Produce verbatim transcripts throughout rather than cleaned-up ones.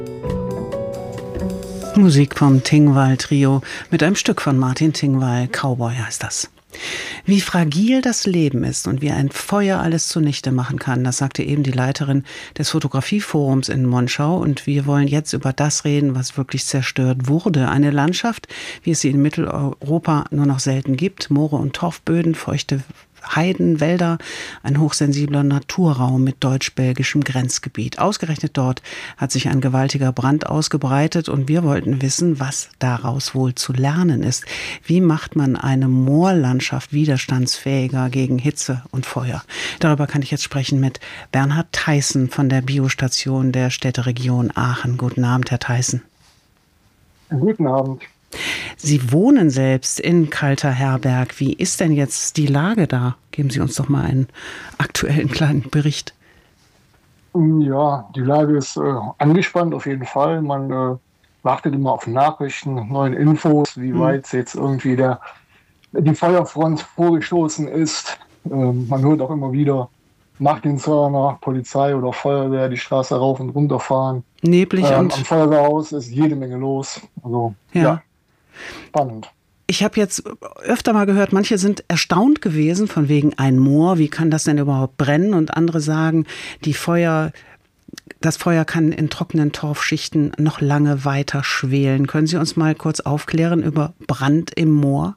Musik vom Tingwall-Trio mit einem Stück von Martin Tingwall, Cowboy heißt das. Wie fragil das Leben ist und wie ein Feuer alles zunichte machen kann, das sagte eben die Leiterin des Fotografieforums in Monschau. Und wir wollen jetzt über das reden, was wirklich zerstört wurde. Eine Landschaft, wie es sie in Mitteleuropa nur noch selten gibt. Moore und Torfböden, feuchte Heiden, Wälder, ein hochsensibler Naturraum mit deutsch-belgischem Grenzgebiet. Ausgerechnet dort hat sich ein gewaltiger Brand ausgebreitet und wir wollten wissen, was daraus wohl zu lernen ist. Wie macht man eine Moorlandschaft widerstandsfähiger gegen Hitze und Feuer? Darüber kann ich jetzt sprechen mit Bernhard Theissen von der Biostation der Städteregion Aachen. Guten Abend, Herr Theissen. Guten Abend. Sie wohnen selbst in Kalter-Herberg. Wie ist denn jetzt die Lage da? Geben Sie uns doch mal einen aktuellen kleinen Bericht. Ja, die Lage ist äh, angespannt auf jeden Fall. Man äh, wartet immer auf Nachrichten, neuen Infos, wie mhm. weit jetzt irgendwie der, die Feuerfront vorgestoßen ist. Ähm, man hört auch immer wieder Martinshörner, Polizei oder Feuerwehr die Straße rauf und runter fahren. Neblig ähm, und... Am Feuerwehrhaus ist jede Menge los. Also, ja. ja. Spannend. Ich habe jetzt öfter mal gehört, manche sind erstaunt gewesen von wegen ein Moor, wie kann das denn überhaupt brennen? Und andere sagen, die Feuer, das Feuer kann in trockenen Torfschichten noch lange weiter schwelen. Können Sie uns mal kurz aufklären über Brand im Moor?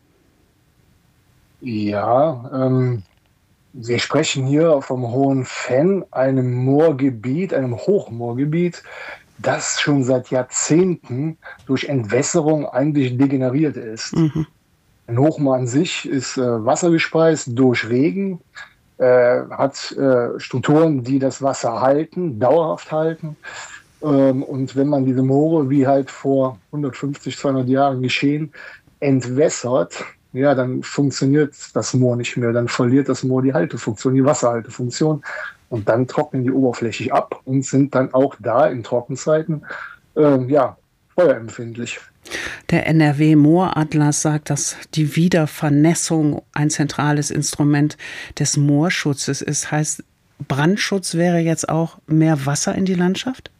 Ja, ähm, wir sprechen hier vom Hohen Venn, einem Moorgebiet, einem Hochmoorgebiet, das schon seit Jahrzehnten durch Entwässerung eigentlich degeneriert ist. Mhm. Ein Hochmoor an sich ist äh, wassergespeist durch Regen, äh, hat äh, Strukturen, die das Wasser halten, dauerhaft halten. Ähm, und wenn man diese Moore, wie halt vor hundertfünfzig, zweihundert Jahren geschehen, entwässert, ja, dann funktioniert das Moor nicht mehr. Dann verliert das Moor die Haltefunktion, die Wasserhaltefunktion. Und dann trocknen die oberflächlich ab und sind dann auch da in Trockenzeiten äh, ja, feuerempfindlich. Der N R W-Mooratlas sagt, dass die Wiedervernässung ein zentrales Instrument des Moorschutzes ist. Heißt, Brandschutz wäre jetzt auch mehr Wasser in die Landschaft?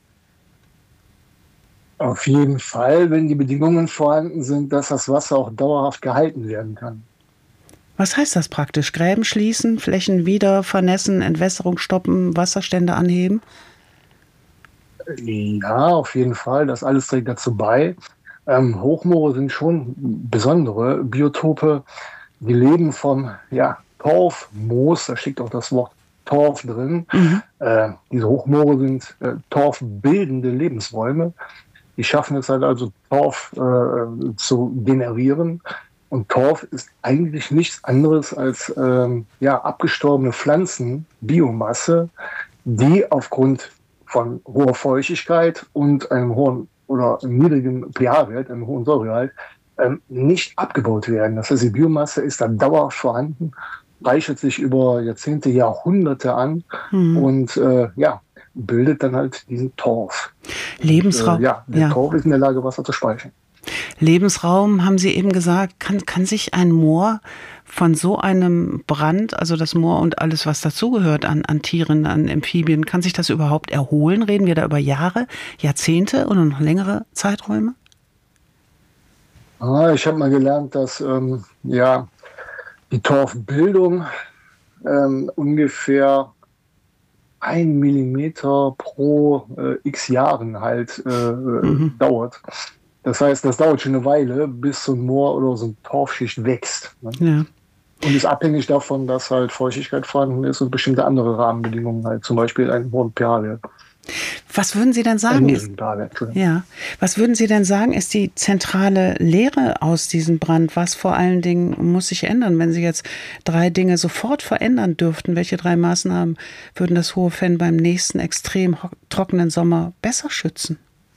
Auf jeden Fall, wenn die Bedingungen vorhanden sind, dass das Wasser auch dauerhaft gehalten werden kann. Was heißt das praktisch? Gräben schließen, Flächen wieder vernässen, Entwässerung stoppen, Wasserstände anheben? Ja, auf jeden Fall. Das alles trägt dazu bei. Ähm, Hochmoore sind schon besondere Biotope. Die leben vom ja, Torf, Moos, da steckt auch das Wort Torf drin. Mhm. Äh, diese Hochmoore sind äh, torfbildende Lebensräume. Die schaffen es halt also, Torf äh, zu generieren. Und Torf ist eigentlich nichts anderes als ähm, ja, abgestorbene Pflanzen, Biomasse, die aufgrund von hoher Feuchtigkeit und einem hohen oder einem niedrigen pH-Wert, einem hohen Säuregehalt, ähm, nicht abgebaut werden. Das heißt, die Biomasse ist dann dauerhaft vorhanden, reichert sich über Jahrzehnte, Jahrhunderte an mhm. und äh, ja, bildet dann halt diesen Torf. Lebensraum. Und, äh, ja, der ja. Torf ist in der Lage, Wasser zu speichern. Lebensraum, haben Sie eben gesagt, kann, kann sich ein Moor von so einem Brand, also das Moor und alles, was dazugehört an, an Tieren, an Amphibien, kann sich das überhaupt erholen? Reden wir da über Jahre, Jahrzehnte oder noch längere Zeiträume? Ah, ich habe mal gelernt, dass ähm, ja, die Torfbildung ähm, ungefähr ein Millimeter pro äh, x Jahren halt äh, mhm. dauert. Das heißt, das dauert schon eine Weile, bis so ein Moor oder so eine Torfschicht wächst. Ne? Ja. Und ist abhängig davon, dass halt Feuchtigkeit vorhanden ist und bestimmte andere Rahmenbedingungen, halt zum Beispiel einen hohen pH-Wert. Was würden Sie denn sagen? Ist, ja. Was würden Sie denn sagen, ist die zentrale Lehre aus diesem Brand? Was vor allen Dingen muss sich ändern, wenn Sie jetzt drei Dinge sofort verändern dürften? Welche drei Maßnahmen würden das Hohe Venn beim nächsten extrem trockenen Sommer besser schützen?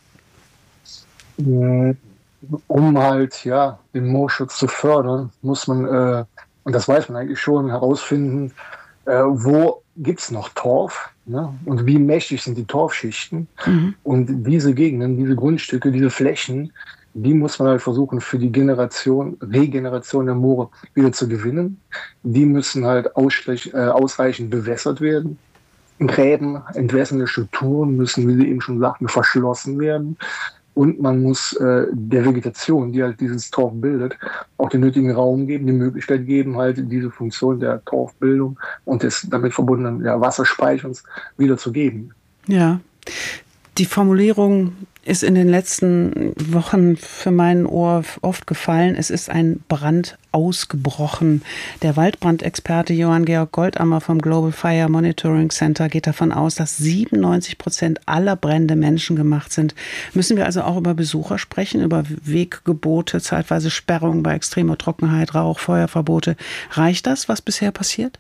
Um halt ja den Moorschutz zu fördern, muss man, äh, und das weiß man eigentlich schon, herausfinden, äh, wo gibt es noch Torf, ne? Und wie mächtig sind die Torfschichten. Mhm. Und diese Gegenden, diese Grundstücke, diese Flächen, die muss man halt versuchen für die Generation, Regeneration der Moore wieder zu gewinnen. Die müssen halt ausreichend bewässert werden. Gräben, entwässernde Strukturen müssen, wie Sie eben schon sagten, verschlossen werden. Und man muss äh, der Vegetation, die halt dieses Torf bildet, auch den nötigen Raum geben, die Möglichkeit geben, halt diese Funktion der Torfbildung und des damit verbundenen ja, Wasserspeicherns wieder zu geben. Ja, die Formulierung ist in den letzten Wochen für mein Ohr oft gefallen. Es ist ein Brand ausgebrochen. Der Waldbrandexperte Johann Georg Goldammer vom Global Fire Monitoring Center geht davon aus, dass siebenundneunzig Prozent aller Brände menschengemacht sind. Müssen wir also auch über Besucher sprechen, über Weggebote, zeitweise Sperrungen bei extremer Trockenheit, Rauch, Feuerverbote. Reicht das, was bisher passiert?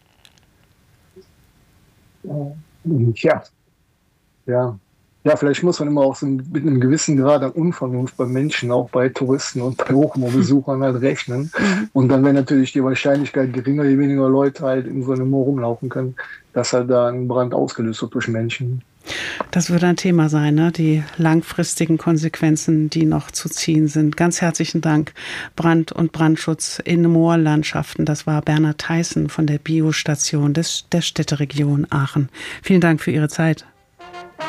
Ja, ja. Ja, vielleicht muss man immer auch so mit einem gewissen Grad an Unvernunft bei Menschen, auch bei Touristen und bei Hochmoorbesuchern halt rechnen. Mhm. Und dann wäre natürlich die Wahrscheinlichkeit geringer, je weniger Leute halt in so einem Moor rumlaufen können, dass halt da ein Brand ausgelöst wird durch Menschen. Das würde ein Thema sein, ne? Die langfristigen Konsequenzen, die noch zu ziehen sind. Ganz herzlichen Dank. Brand- und Brandschutz in Moorlandschaften. Das war Bernhard Theissen von der Biostation des, der Städteregion Aachen. Vielen Dank für Ihre Zeit.